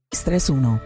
631.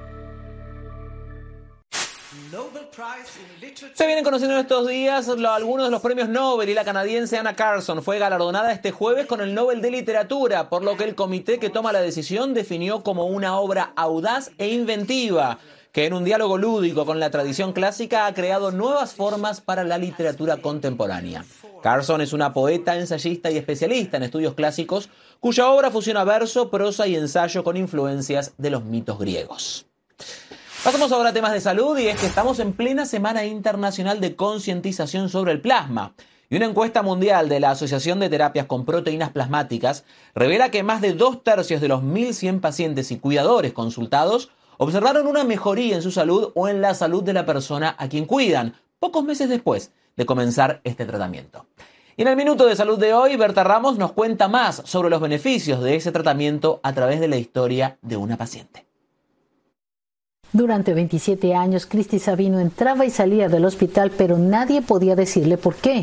Se vienen conociendo en estos días algunos de los premios Nobel y la canadiense Anna Carson fue galardonada este jueves con el Nobel de Literatura, por lo que el comité que toma la decisión definió como una obra audaz e inventiva, que en un diálogo lúdico con la tradición clásica ha creado nuevas formas para la literatura contemporánea. Carson es una poeta, ensayista y especialista en estudios clásicos, cuya obra fusiona verso, prosa y ensayo con influencias de los mitos griegos. Pasamos ahora a temas de salud, y es que estamos en plena Semana Internacional de Concientización sobre el Plasma. Y una encuesta mundial de la Asociación de Terapias con Proteínas Plasmáticas revela que más de 2/3 de los 1.100 pacientes y cuidadores consultados observaron una mejoría en su salud o en la salud de la persona a quien cuidan, pocos meses después de comenzar este tratamiento. Y en el Minuto de Salud de hoy, Berta Ramos nos cuenta más sobre los beneficios de ese tratamiento a través de la historia de una paciente. Durante 27 años, Cristi Sabino entraba y salía del hospital, pero nadie podía decirle por qué.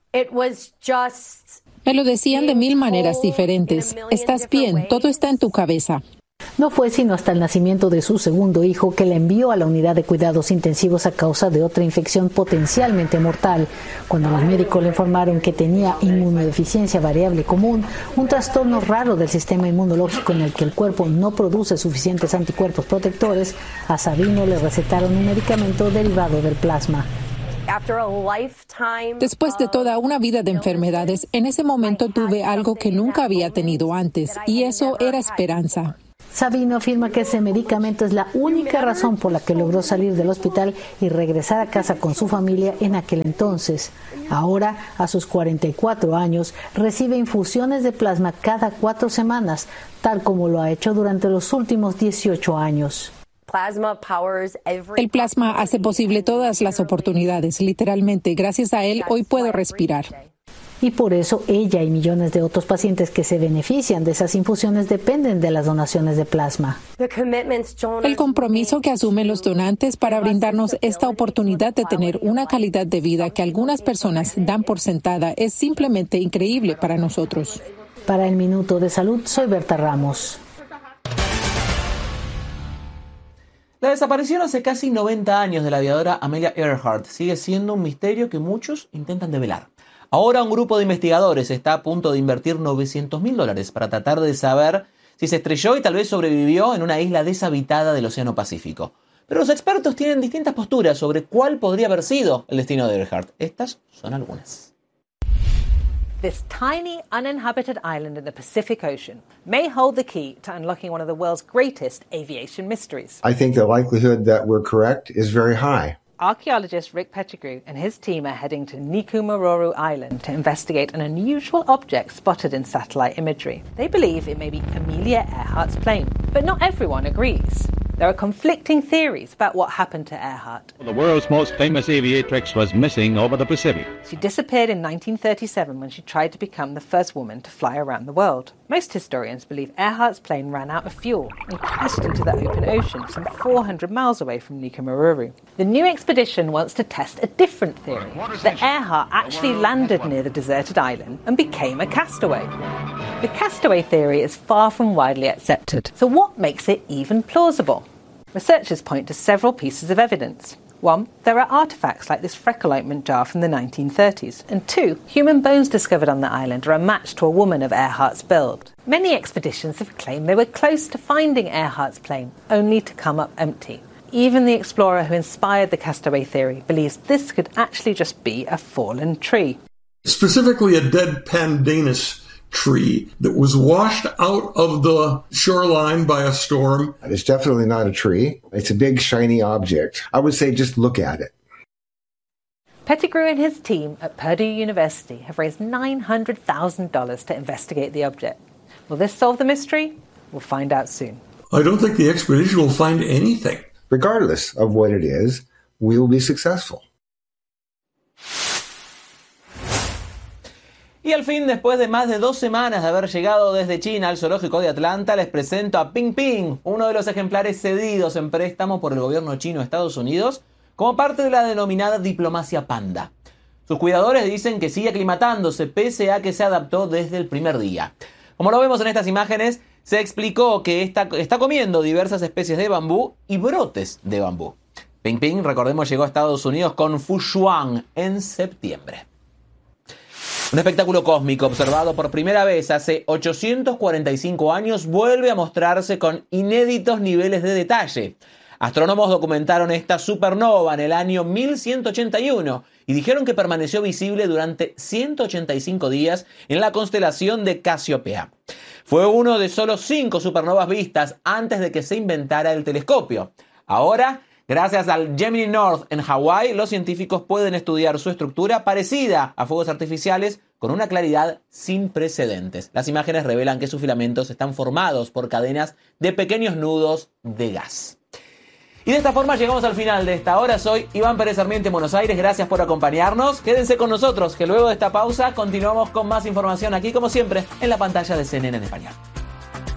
Me lo decían de 1000 maneras diferentes. Estás bien, todo está en tu cabeza. No fue sino hasta el nacimiento de su segundo hijo que la envió a la unidad de cuidados intensivos a causa de otra infección potencialmente mortal. Cuando los médicos le informaron que tenía inmunodeficiencia variable común, un trastorno raro del sistema inmunológico en el que el cuerpo no produce suficientes anticuerpos protectores, a Sabino le recetaron un medicamento derivado del plasma. Después de toda una vida de enfermedades, en ese momento tuve algo que nunca había tenido antes, y eso era esperanza. Sabino afirma que ese medicamento es la única razón por la que logró salir del hospital y regresar a casa con su familia en aquel entonces. Ahora, a sus 44 años, recibe infusiones de plasma cada 4 semanas, tal como lo ha hecho durante los últimos 18 años. El plasma hace posible todas las oportunidades, literalmente. Gracias a él, hoy puedo respirar. Y por eso ella y millones de otros pacientes que se benefician de esas infusiones dependen de las donaciones de plasma. El compromiso que asumen los donantes para brindarnos esta oportunidad de tener una calidad de vida que algunas personas dan por sentada es simplemente increíble para nosotros. Para el Minuto de Salud, soy Berta Ramos. La desaparición hace casi 90 años de la aviadora Amelia Earhart sigue siendo un misterio que muchos intentan develar. Ahora un grupo de investigadores está a punto de invertir $900.000 para tratar de saber si se estrelló y tal vez sobrevivió en una isla deshabitada del Océano Pacífico. Pero los expertos tienen distintas posturas sobre cuál podría haber sido el destino de Earhart. Estas son algunas. This tiny, uninhabited island in the Pacific Ocean may hold the key to unlocking one of the world's greatest aviation mysteries. I think the likelihood that we're correct is very high. Archaeologist Rick Pettigrew and his team are heading to Nikumaroro Island to investigate an unusual object spotted in satellite imagery. They believe it may be Amelia Earhart's plane, but not everyone agrees. There are conflicting theories about what happened to Earhart. The world's most famous aviatrix was missing over the Pacific. She disappeared in 1937 when she tried to become the first woman to fly around the world. Most historians believe Earhart's plane ran out of fuel and crashed into the open ocean some 400 miles away from Nikumaroro. The new expedition wants to test a different theory, that Earhart actually landed near the deserted island and became a castaway. The castaway theory is far from widely accepted, so what makes it even plausible? Researchers point to several pieces of evidence. 1, there are artifacts like this freckle ointment jar from the 1930s. And 2, human bones discovered on the island are a match to a woman of Earhart's build. Many expeditions have claimed they were close to finding Earhart's plane, only to come up empty. Even the explorer who inspired the castaway theory believes this could actually just be a fallen tree. Specifically a dead pandanus tree that was washed out of the shoreline by a storm. It's definitely not a tree. It's a big shiny object. I would say just look at it. Pettigrew and his team at Purdue University have raised $900,000 to investigate the object. Will this solve the mystery? We'll find out soon. I don't think the expedition will find anything. Regardless of what it is, we will be successful. Y al fin, después de más de 2 semanas de haber llegado desde China al zoológico de Atlanta, les presento a Ping Ping, uno de los ejemplares cedidos en préstamo por el gobierno chino a Estados Unidos, como parte de la denominada diplomacia panda. Sus cuidadores dicen que sigue aclimatándose pese a que se adaptó desde el primer día. Como lo vemos en estas imágenes, se explicó que está comiendo diversas especies de bambú y brotes de bambú. Ping Ping, recordemos, llegó a Estados Unidos con Fushuang en septiembre. Un espectáculo cósmico observado por primera vez hace 845 años vuelve a mostrarse con inéditos niveles de detalle. Astrónomos documentaron esta supernova en el año 1181 y dijeron que permaneció visible durante 185 días en la constelación de Casiopea. Fue uno de solo 5 supernovas vistas antes de que se inventara el telescopio. Ahora, gracias al Gemini North en Hawái, los científicos pueden estudiar su estructura parecida a fuegos artificiales con una claridad sin precedentes. Las imágenes revelan que sus filamentos están formados por cadenas de pequeños nudos de gas. Y de esta forma llegamos al final de esta hora. Soy Iván Pérez Sarmiento en Buenos Aires. Gracias por acompañarnos. Quédense con nosotros, que luego de esta pausa continuamos con más información aquí, como siempre, en la pantalla de CNN en español.